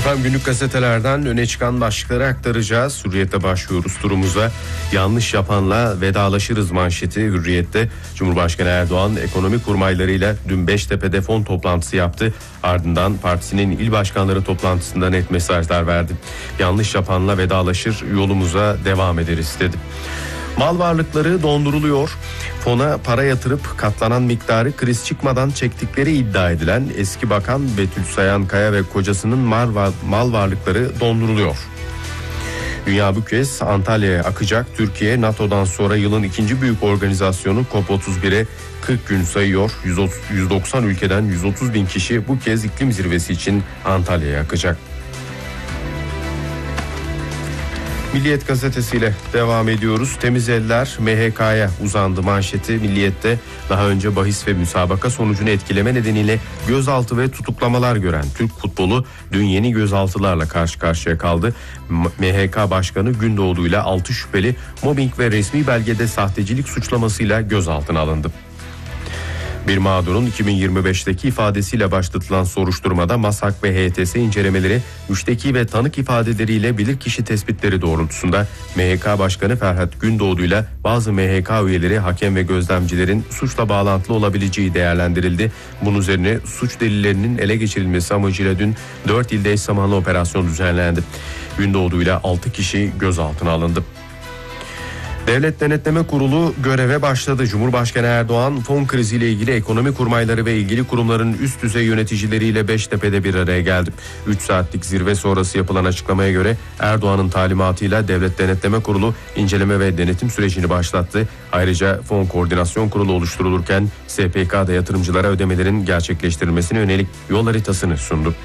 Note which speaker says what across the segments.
Speaker 1: Efendim günlük gazetelerden öne çıkan başlıkları aktaracağız. Hürriyet'te başlıyoruz turumuza. Yanlış yapanla vedalaşırız manşeti Hürriyet'te. Cumhurbaşkanı Erdoğan ekonomi kurmaylarıyla dün Beştepe'de fon toplantısı yaptı. Ardından partisinin il başkanları toplantısında net mesajlar verdi. Yanlış yapanla vedalaşır, yolumuza devam ederiz dedi. Mal varlıkları donduruluyor. Fona para yatırıp katlanan miktarı kriz çıkmadan çektikleri iddia edilen eski bakan Betül Sayankaya ve kocasının mal varlıkları donduruluyor. Dünya bu kez Antalya'ya akacak. Türkiye NATO'dan sonra yılın ikinci büyük organizasyonu COP31'e 40 gün sayıyor. 190 ülkeden 130 bin kişi bu kez iklim zirvesi için Antalya'ya akacak. Milliyet gazetesiyle devam ediyoruz. Temiz eller MHK'ya uzandı manşeti Milliyet'te. Daha önce bahis ve müsabaka sonucunu etkileme nedeniyle gözaltı ve tutuklamalar gören Türk futbolu dün yeni gözaltılarla karşı karşıya kaldı. MHK Başkanı Gündoğdu ile 6 şüpheli mobbing ve resmi belgede sahtecilik suçlamasıyla gözaltına alındı. Bir mağdurun 2025'teki ifadesiyle başlatılan soruşturmada MASAK ve HTS incelemeleri, müşteki ve tanık ifadeleriyle bilirkişi tespitleri doğrultusunda MHK Başkanı Ferhat Gündoğdu ile bazı MHK üyeleri, hakem ve gözlemcilerin suçla bağlantılı olabileceği değerlendirildi. Bunun üzerine suç delillerinin ele geçirilmesi amacıyla dün 4 ilde eş zamanlı operasyon düzenlendi. Gündoğdu ile 6 kişi gözaltına alındı. Devlet Denetleme Kurulu göreve başladı. Cumhurbaşkanı Erdoğan fon kriziyle ilgili ekonomi kurmayları ve ilgili kurumların üst düzey yöneticileriyle Beştepe'de bir araya geldi. 3 saatlik zirve sonrası yapılan açıklamaya göre Erdoğan'ın talimatıyla Devlet Denetleme Kurulu inceleme ve denetim sürecini başlattı. Ayrıca fon koordinasyon kurulu oluşturulurken SPK'da yatırımcılara ödemelerin gerçekleştirilmesine yönelik yol haritasını sundu.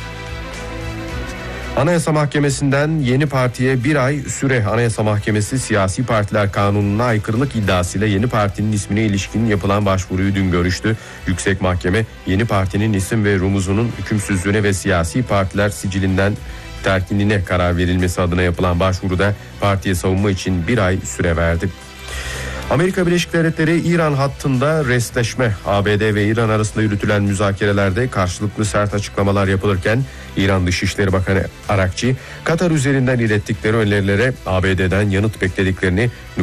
Speaker 1: Anayasa Mahkemesi'nden yeni partiye bir ay süre. Anayasa Mahkemesi siyasi partiler kanununa aykırılık iddiasıyla yeni partinin ismine ilişkin yapılan başvuruyu dün görüştü. Yüksek Mahkeme yeni partinin isim ve rumuzunun hükümsüzlüğüne ve siyasi partiler sicilinden terkinine karar verilmesi adına yapılan başvuruda partiye savunma için bir ay süre verdi. Amerika Birleşik Devletleri İran hattında restleşme. ABD ve İran arasında yürütülen müzakerelerde karşılıklı sert açıklamalar yapılırken İran Dışişleri Bakanı Arakçi, Katar üzerinden ilettikleri önerilere ABD'den yanıt beklediklerini,